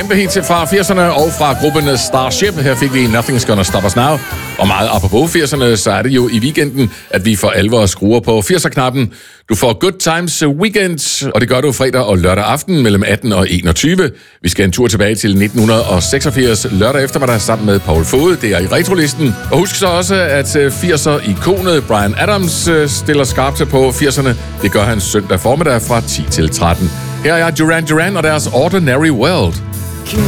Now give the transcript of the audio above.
kæmpe hit fra 80'erne og fra gruppen Starship. Her fik vi Nothing's Gonna Stop Us Now. Og meget apropos 80'erne, så er det jo i weekenden, at vi for alvor skruer på 80'er-knappen. Du får Good Times Weekend, og det gør du fredag og lørdag aften mellem 18 og 21. Vi skal en tur tilbage til 1986 lørdag eftermiddag sammen med Paul Fode. Det er i retrolisten. Og husk så også, at 80'er-ikonet Bryan Adams stiller skarpt på 80'erne. Det gør han søndag formiddag fra 10 til 13. Her er Duran Duran og deres Ordinary World.